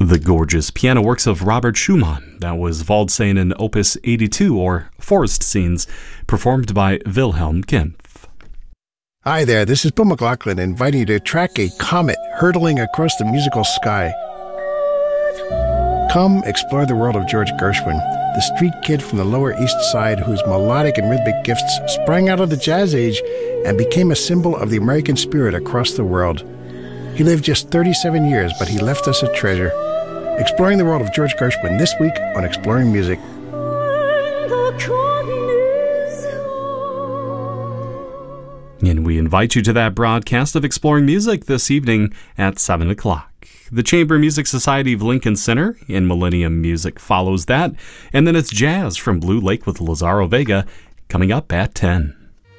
The gorgeous piano works of Robert Schumann. That was Waldsing in Opus 82, or Forest Scenes, performed by Wilhelm Kempff. Hi there, this is Bill McLaughlin inviting you to track a comet hurtling across the musical sky. Come explore the world of George Gershwin, the street kid from the Lower East Side whose melodic and rhythmic gifts sprang out of the jazz age and became a symbol of the American spirit across the world. He lived just 37 years, but he left us a treasure. Exploring the world of George Gershwin this week on Exploring Music. And we invite you to that broadcast of Exploring Music this evening at 7 o'clock. The Chamber Music Society of Lincoln Center and Millennium Music follows that. And then it's jazz from Blue Lake with Lazaro Vega coming up at 10.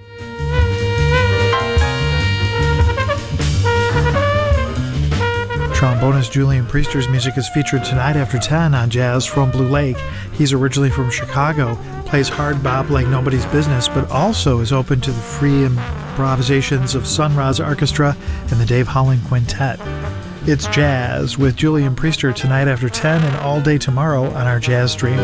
Trombonist Julian Priester's music is featured tonight after 10 on Jazz from Blue Lake. He's originally from Chicago, plays hard bop like nobody's business, but also is open to the free improvisations of Sun Ra's Orchestra and the Dave Holling Quintet. It's Jazz with Julian Priester tonight after 10 and all day tomorrow on our Jazz Stream.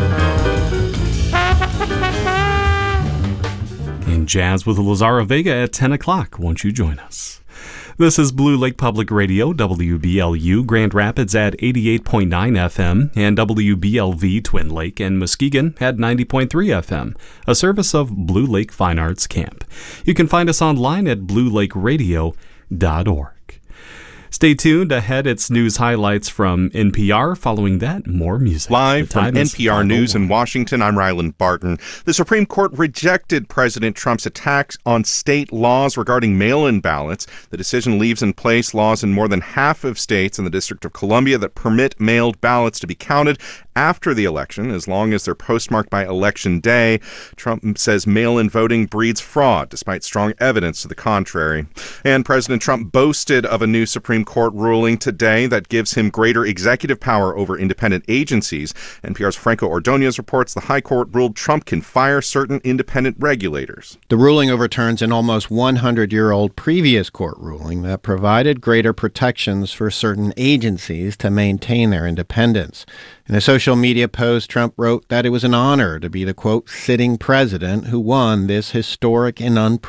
And Jazz with Lazaro Vega at 10 o'clock. Won't you join us? This is Blue Lake Public Radio, WBLU, Grand Rapids at 88.9 FM, and WBLV Twin Lake and Muskegon at 90.3 FM, a service of Blue Lake Fine Arts Camp. You can find us online at bluelakeradio.org. Stay tuned. Ahead, it's news highlights from NPR. Following that, more music. Live from NPR News in Washington, I'm Ryland Barton. The Supreme Court rejected President Trump's attacks on state laws regarding mail-in ballots. The decision leaves in place laws in more than half of states in the District of Columbia that permit mailed ballots to be counted after the election, as long as they're postmarked by Election Day. Trump says mail-in voting breeds fraud, despite strong evidence to the contrary. And President Trump boasted of a new Supreme Court ruling today that gives him greater executive power over independent agencies. NPR's Franco Ordonez reports the High Court ruled Trump can fire certain independent regulators. The ruling overturns an almost 100-year-old previous court ruling that provided greater protections for certain agencies to maintain their independence. In a social media post, Trump wrote that it was an honor to be the, quote, sitting president who won this historic and unprecedented